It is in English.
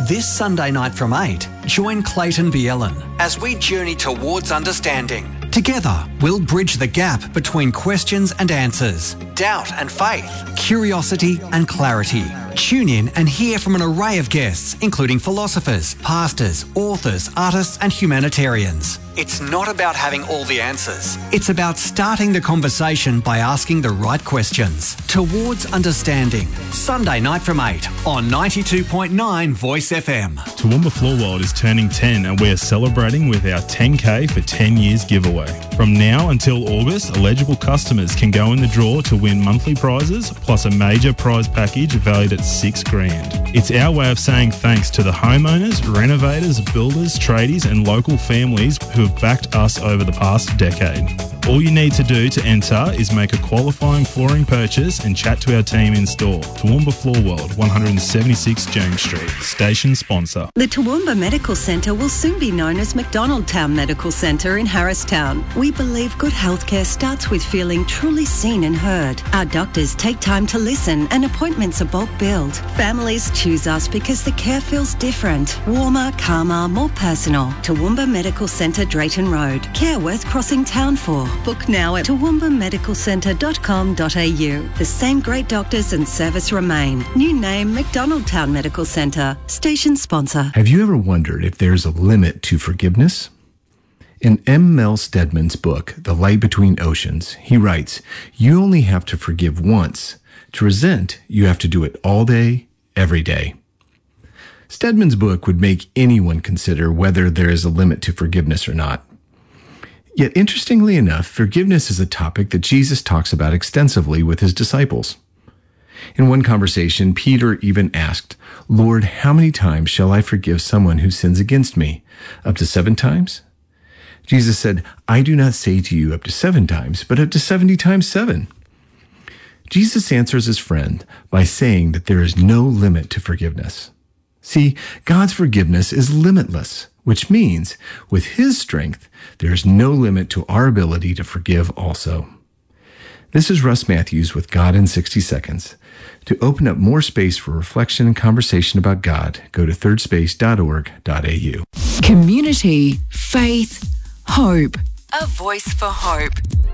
This Sunday night from 8, join Clayton Bielen as we journey towards understanding. Together, we'll bridge the gap between questions and answers, doubt and faith, curiosity and clarity. Tune in and hear from an array of guests, including philosophers, pastors, authors, artists and humanitarians. It's not about having all the answers. It's about starting the conversation by asking the right questions. Towards Understanding. Sunday night from 8 on 92.9 Voice FM. Toowoomba Floor World is turning 10 and we are celebrating with our 10K for 10 years giveaway. From now until August, eligible customers can go in the draw to win monthly prizes plus a major prize package valued at $6,000. It's our way of saying thanks to the homeowners, renovators, builders, tradies and local families who have backed us over the past decade. All you need to do to enter is make a qualifying flooring purchase and chat to our team in store. Toowoomba Floor World, 176 James Street. Station sponsor. The Toowoomba Medical Centre will soon be known as McDonald Town Medical Centre in Harristown. We believe good healthcare starts with feeling truly seen and heard. Our doctors take time to listen and appointments are bulk billed. Families choose us because the care feels different, warmer, calmer, more personal. Toowoomba Medical Centre, Drayton Road. Care worth crossing town for. Book now at toowoombaMedicalCentre.com.au. The same great doctors and service remain. New name, McDonald Town Medical Centre. Station sponsor. Have you ever wondered if there's a limit to forgiveness? In M. Mel Stedman's book, The Light Between Oceans, he writes, "You only have to forgive once. To resent, you have to do it all day, every day." Stedman's book would make anyone consider whether there is a limit to forgiveness or not. Yet, interestingly enough, forgiveness is a topic that Jesus talks about extensively with his disciples. In one conversation, Peter even asked, "Lord, how many times shall I forgive someone who sins against me? Up to 7 times?" Jesus said, "I do not say to you up to 7 times, but up to 70 times 7. Jesus answers his friend by saying that there is no limit to forgiveness. See, God's forgiveness is limitless, which means with his strength, there is no limit to our ability to forgive also. This is Russ Matthews with God in 60 Seconds. To open up more space for reflection and conversation about God, go to thirdspace.org.au. Community, faith, hope. A voice for hope.